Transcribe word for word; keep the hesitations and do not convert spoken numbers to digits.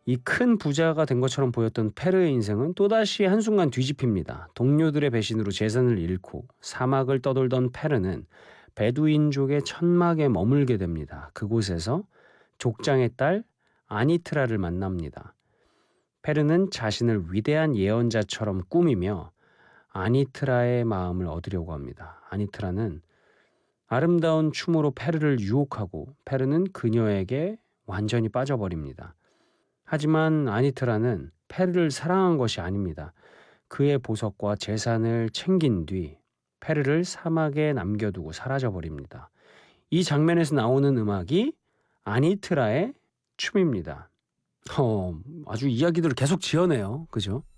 이 큰 부자가 된 것처럼 보였던 페르의 인생은 또다시 한순간 뒤집힙니다. 동료들의 배신으로 재산을 잃고 사막을 떠돌던 페르는 베두인족의 천막에 머물게 됩니다. 그곳에서 족장의 딸 아니트라를 만납니다. 페르는 자신을 위대한 예언자처럼 꾸미며 아니트라의 마음을 얻으려고 합니다. 아니트라는 아름다운 춤으로 페르를 유혹하고 페르는 그녀에게 완전히 빠져버립니다. 하지만 아니트라는 페르를 사랑한 것이 아닙니다. 그의 보석과 재산을 챙긴 뒤 페르를 사막에 남겨두고 사라져버립니다. 이 장면에서 나오는 음악이 아니트라의 춤입니다. 어, 아주 이야기들을 계속 지어내요. 그죠?